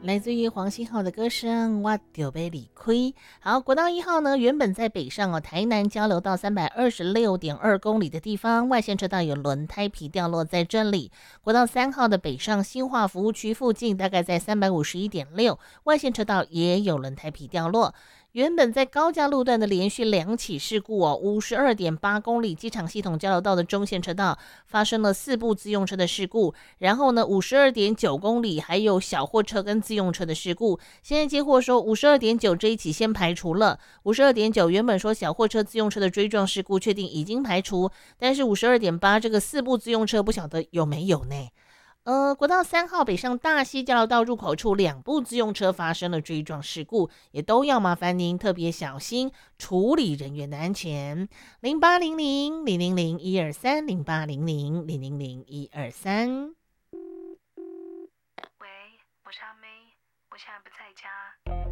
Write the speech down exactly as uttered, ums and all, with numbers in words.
来自于黄信浩的歌声，我就被理亏。好，国道一号呢，原本在北上哦，台南交流道三百二十六点二公里的地方，外线车道有轮胎皮掉落在这里。国道三号的北上新化服务区附近，大概在三百五十一点六，外线车道也有轮胎皮掉落。原本在高架路段的连续两起事故哦，五十二点八公里机场系统交流道的中线车道发生了四部自用车的事故，然后呢，五十二点九公里还有小货车跟自用车的事故。现在接获说五十二点九这一起先排除了，五十二点九原本说小货车自用车的追撞事故确定已经排除，但是五十二点八这个四部自用车不晓得有没有呢？呃，国道三号北上大溪交流道入口处，两部自用车发生了追撞事故，也都要麻烦您特别小心处理人员的安全。零八零零零零零一二三零八零零零零零一二三。 喂，我是阿妹，我现在不在家。